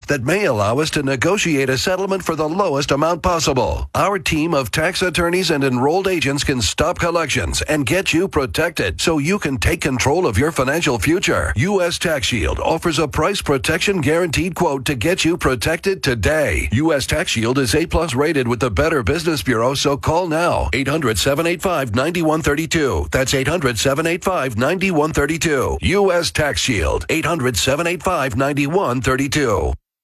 that may allow us to negotiate a settlement for the lowest amount possible. Our team of tax attorneys and enrolled agents can stop collections and get you protected so you can take control of your financial future. U.S. Tax Shield offers a price protection guaranteed quote to get you protected today. U.S. Tax Shield is A+ rated with the Better Business Bureau, so call now. 800-785-9132. That's 800-785-9132. U.S. Tax Shield. 800-785-9132.